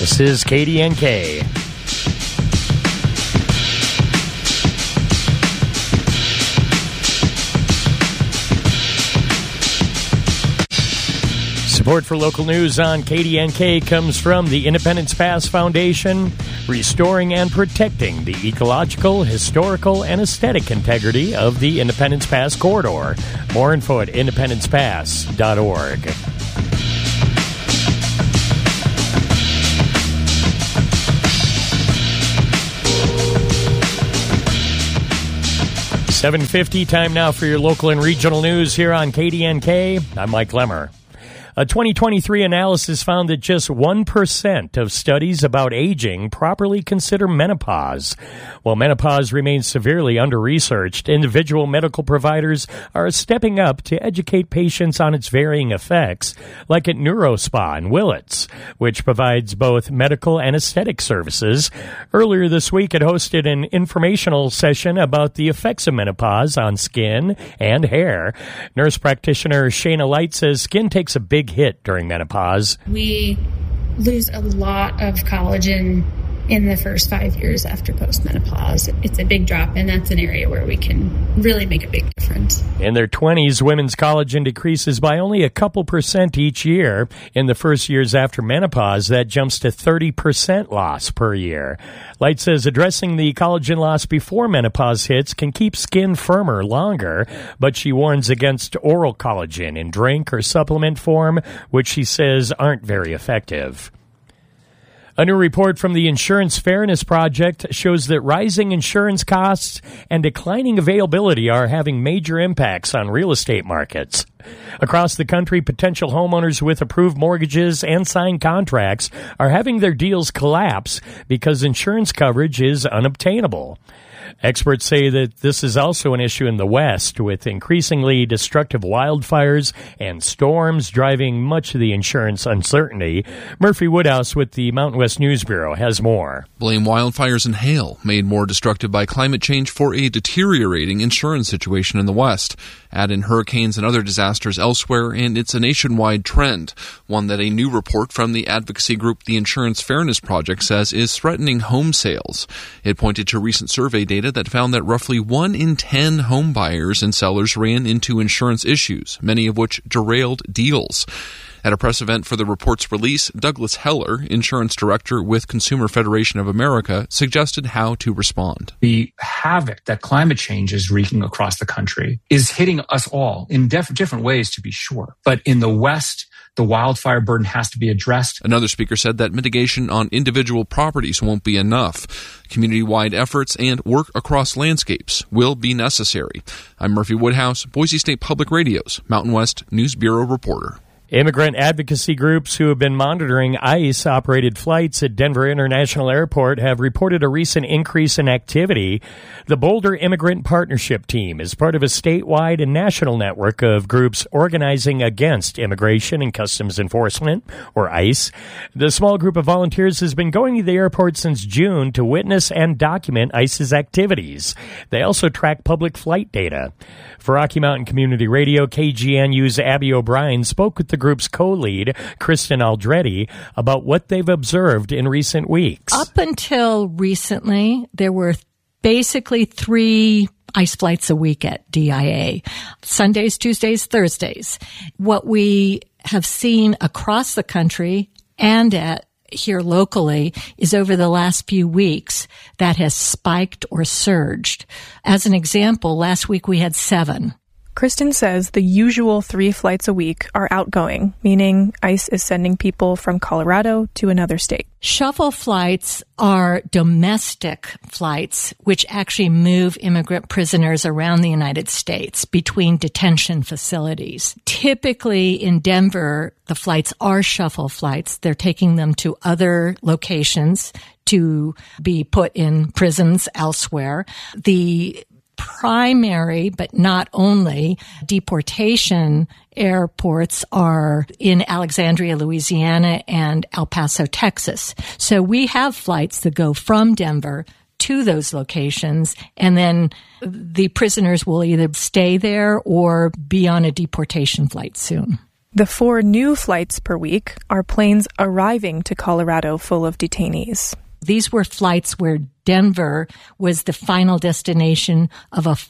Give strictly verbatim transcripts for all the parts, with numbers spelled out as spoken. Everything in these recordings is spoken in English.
This is K D N K. Support for local news on K D N K comes from the Independence Pass Foundation, restoring and protecting the ecological, historical, and aesthetic integrity of the Independence Pass corridor. More info at independence pass dot org. seven fifty, time now for your local and regional news here on K D N K. I'm Mike Lemmer. A twenty twenty-three analysis found that just one percent of studies about aging properly consider menopause. While menopause remains severely under-researched, individual medical providers are stepping up to educate patients on its varying effects, like at NeuroSpa in Willits, which provides both medical and aesthetic services. Earlier this week, it hosted an informational session about the effects of menopause on skin and hair. Nurse practitioner Shayna Light says skin takes a big hit during menopause. We lose a lot of collagen in the first five years after postmenopause. It's a big drop, and that's an area where we can really make a big difference. In their twenties, women's collagen decreases by only a couple percent each year. In the first years after menopause, that jumps to thirty percent loss per year. Light says addressing the collagen loss before menopause hits can keep skin firmer longer, but she warns against oral collagen in drink or supplement form, which she says aren't very effective. A new report from the Insurance Fairness Project shows that rising insurance costs and declining availability are having major impacts on real estate markets. Across the country, potential homeowners with approved mortgages and signed contracts are having their deals collapse because insurance coverage is unobtainable. Experts say that this is also an issue in the West, with increasingly destructive wildfires and storms driving much of the insurance uncertainty. Murphy Woodhouse with the Mountain West News Bureau has more. Blame wildfires and hail, made more destructive by climate change, for a deteriorating insurance situation in the West. Add in hurricanes and other disasters elsewhere, and it's a nationwide trend, one that a new report from the advocacy group the Insurance Fairness Project says is threatening home sales. It pointed to recent survey data that found that roughly one in ten home buyers and sellers ran into insurance issues, many of which derailed deals. At a press event for the report's release, Douglas Heller, insurance director with Consumer Federation of America, suggested how to respond. The havoc that climate change is wreaking across the country is hitting us all in def- different ways, to be sure. But in the West, the wildfire burden has to be addressed. Another speaker said that mitigation on individual properties won't be enough. Community-wide efforts and work across landscapes will be necessary. I'm Murphy Woodhouse, Boise State Public Radio's Mountain West News Bureau reporter. Immigrant advocacy groups who have been monitoring ICE-operated flights at Denver International Airport have reported a recent increase in activity. The Boulder Immigrant Partnership Team is part of a statewide and national network of groups organizing against Immigration and Customs Enforcement, or ICE. The small group of volunteers has been going to the airport since June to witness and document ICE's activities. They also track public flight data. For Rocky Mountain Community Radio, K G N U's Abby O'Brien spoke with the group's co-lead, Kristen Aldretti, about what they've observed in recent weeks. Up until recently, there were basically three ICE flights a week at D I A. Sundays, Tuesdays, Thursdays. What we have seen across the country and at here locally is over the last few weeks that has spiked or surged. As an example, last week we had seven. Kristen says the usual three flights a week are outgoing, meaning ICE is sending people from Colorado to another state. Shuffle flights are domestic flights, which actually move immigrant prisoners around the United States between detention facilities. Typically in Denver, the flights are shuffle flights. They're taking them to other locations to be put in prisons elsewhere. The primary, but not only, deportation airports are in Alexandria, Louisiana, and El Paso, Texas. So we have flights that go from Denver to those locations, and then the prisoners will either stay there or be on a deportation flight soon. The four new flights per week are planes arriving to Colorado full of detainees. These were flights where Denver was the final destination of a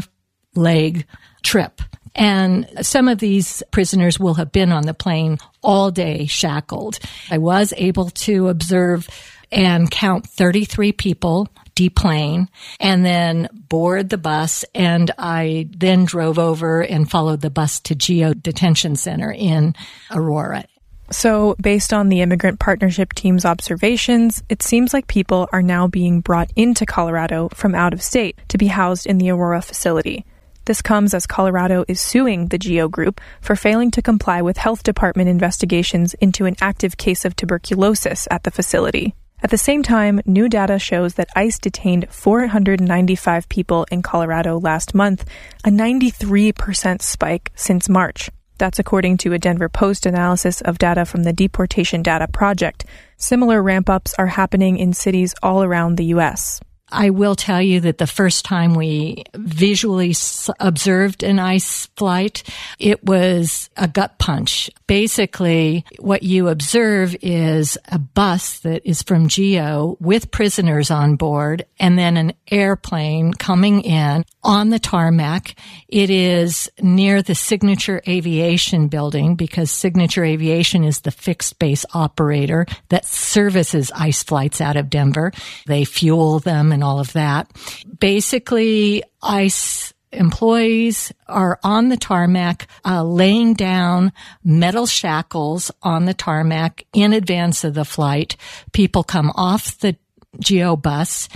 four-leg trip. And some of these prisoners will have been on the plane all day shackled. I was able to observe and count thirty-three people deplane and then board the bus. And I then drove over and followed the bus to Geo Detention Center in Aurora. So based on the Immigrant Partnership Team's observations, it seems like people are now being brought into Colorado from out of state to be housed in the Aurora facility. This comes as Colorado is suing the Geo Group for failing to comply with health department investigations into an active case of tuberculosis at the facility. At the same time, new data shows that ICE detained four hundred ninety-five people in Colorado last month, a ninety-three percent spike since March. That's according to a Denver Post analysis of data from the Deportation Data Project. Similar ramp-ups are happening in cities all around the U S. I will tell you that the first time we visually observed an ICE flight, it was a gut punch. Basically, what you observe is a bus that is from Geo with prisoners on board and then an airplane coming in on the tarmac. It is near the Signature Aviation building because Signature Aviation is the fixed base operator that services ICE flights out of Denver. They fuel them and all of that. Basically, ICE employees are on the tarmac, uh, laying down metal shackles on the tarmac in advance of the flight. People come off the Geo bus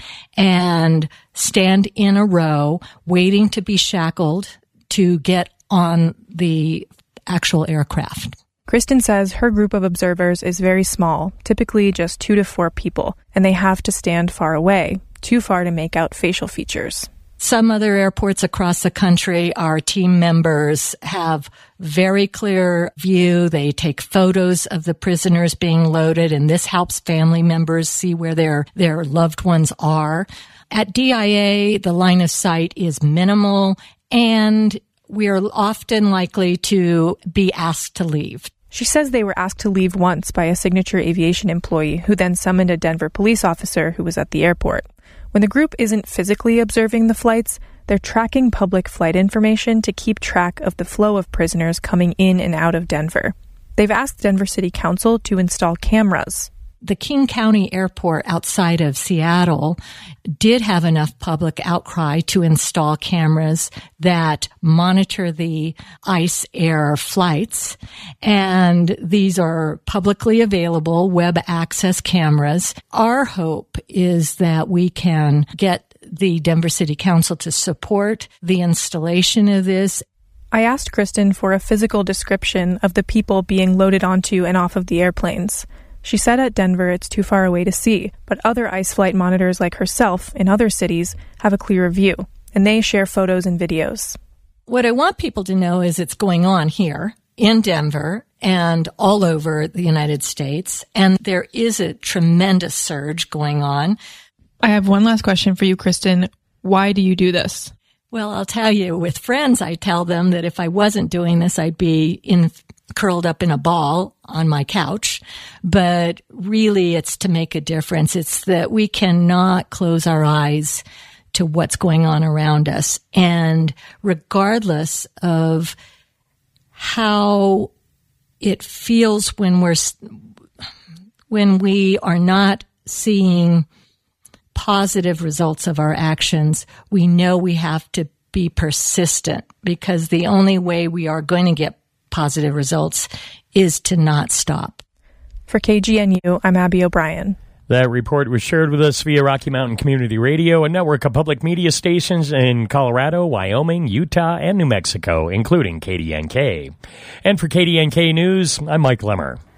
and stand in a row waiting to be shackled to get on the actual aircraft. Kristen says her group of observers is very small, typically just two to four people, and they have to stand far away, too far to make out facial features. Some other airports across the country, our team members have very clear view. They take photos of the prisoners being loaded, and this helps family members see where their, their loved ones are. At D I A, the line of sight is minimal, and we are often likely to be asked to leave. She says they were asked to leave once by a Signature Aviation employee who then summoned a Denver police officer who was at the airport. When the group isn't physically observing the flights, they're tracking public flight information to keep track of the flow of prisoners coming in and out of Denver. They've asked Denver City Council to install cameras. The King County Airport outside of Seattle did have enough public outcry to install cameras that monitor the ICE air flights. And these are publicly available web access cameras. Our hope is that we can get the Denver City Council to support the installation of this. I asked Kristen for a physical description of the people being loaded onto and off of the airplanes. She said at Denver it's too far away to see, but other ICE flight monitors like herself in other cities have a clearer view, and they share photos and videos. What I want people to know is it's going on here in Denver and all over the United States, and there is a tremendous surge going on. I have one last question for you, Kristen. Why do you do this? Well, I'll tell you, with friends, I tell them that if I wasn't doing this, I'd be in curled up in a ball on my couch. But really, it's to make a difference. It's that we cannot close our eyes to what's going on around us. And regardless of how it feels when we're, when we are not seeing positive results of our actions, we know we have to be persistent, because the only way we are going to get positive results is to not stop. For K G N U, I'm Abby O'Brien. That report was shared with us via Rocky Mountain Community Radio, a network of public media stations in Colorado, Wyoming, Utah, and New Mexico, including K D N K. And for K D N K News, I'm Mike Lemmer.